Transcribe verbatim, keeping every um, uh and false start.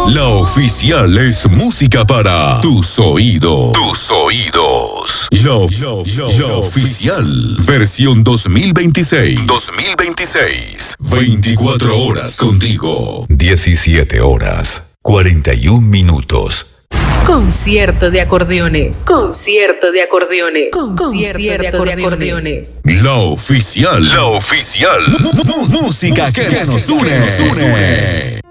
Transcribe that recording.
La oficial es música para tus oídos. Tus oídos. La, la, la, la oficial. Versión dos mil veintiséis. dos mil veintiséis. veinticuatro horas contigo. diecisiete horas. cuarenta y un minutos. Concierto de acordeones. Concierto de acordeones. Concierto de acordeones. La oficial. La oficial. M- m- música que, que nos une. Que nos une.